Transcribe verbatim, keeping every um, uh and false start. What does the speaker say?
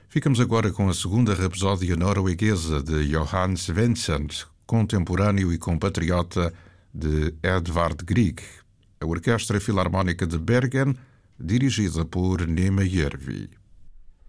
Ficamos agora com a segunda rapsódia norueguesa de Johannes Svensson, contemporâneo e compatriota de Edvard Grieg, a Orquestra Filarmónica de Bergen, dirigida por Nema Järvi.